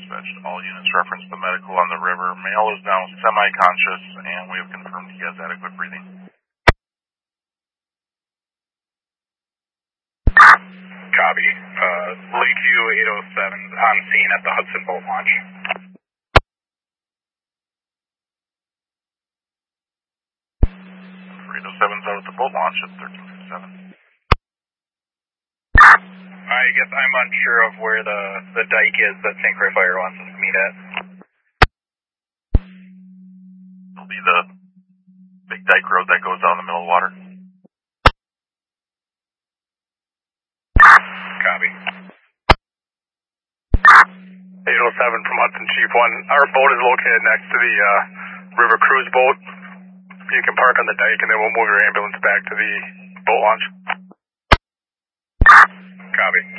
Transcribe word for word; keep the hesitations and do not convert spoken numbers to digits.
dispatched. All units reference the medical on the river. Male is now semi-conscious, and we have confirmed he has adequate breathing. Copy. Uh, Lakeview eight oh seven on scene at the Hudson boat launch. eight oh seven's out at the boat launch at thirteen fifty-seven. I guess I'm unsure of where the, the dike is that Saint Croix Fire wants us to meet at. It'll be the big dike road that goes down the middle of the water. Copy. eight oh seven from Hudson Chief one. Our boat is located next to the uh, river cruise boat. You can park on the dike and then we'll move your ambulance back to the boat launch. Copy.